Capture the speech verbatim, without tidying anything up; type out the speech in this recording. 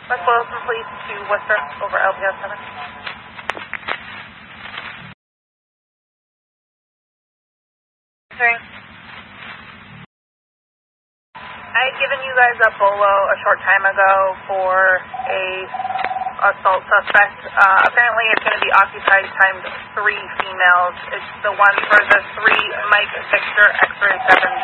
West Boylston Police to Worcester over L P S seven. Answering. I had given you guys a bolo a short time ago for a assault suspect. Uh, apparently it's going to be occupied times three females. It's the one for the three Mike Victor X-ray seven